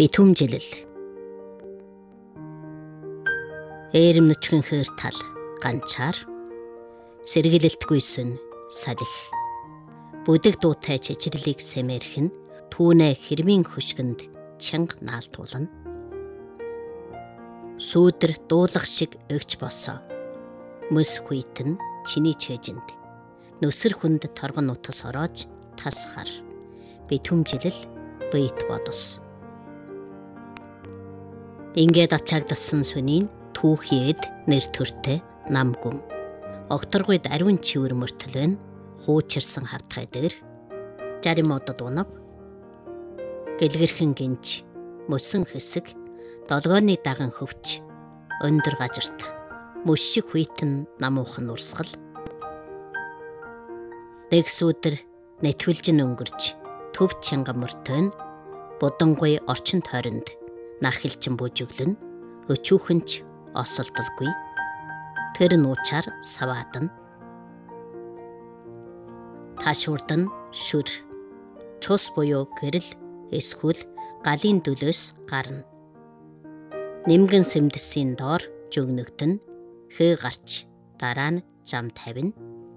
Битүүмжилэл. Ээрэмнөчгөн хээр тал ганчаар сэргэлэлтгүйсэн салих. Бүдэг дуутай чичирлийг сэмэрхэн түүнэ хэрмийн хөшгөнд чанга наалтуулна. Сүүдэр дуулах шиг өгч босоо. Мөс хүйтэн чиний чэжинд. Нүсэр хүнд торгон утас ороож тасхар. Битүүмжилэл бит бодос. Ингээд ачаагдсан сүнийн түүхийд нэр төртэй нам гүм. Огторгойд ариун чивэр мөртлөн хуучирсан хавтгай дээр жарим одод унав. Гэлгэрхэн гинж мөсөн хэсэг долгооны даган хөвч өндөр газарт мөс шиг хүйтэн намуухан урсгал. Нэг сүудэр нэтвэлжин өнгөрч төв чанга мөртön будангуй орчин тойронд нахилчин бүжиглэн өчүүхэнч осолдолгүй. Тэр нуучаар саваадан. Ташуурдан шүр. Цус буюу гэрэл эсвэл галын дөлөөс гарна. Нимгэн сэмдэсийн доор жөгнөгдөн хээ гарч дараа нь зам тавина.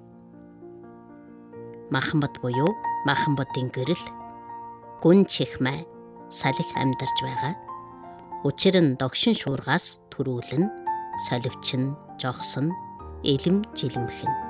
Маханбат буюу маханбатын гэрэл гүн чихмэ салих амьдарч байгаа. Учир нь догшин шуургаас төрүүлэн соливчин жогсон элэм жилэмхэн.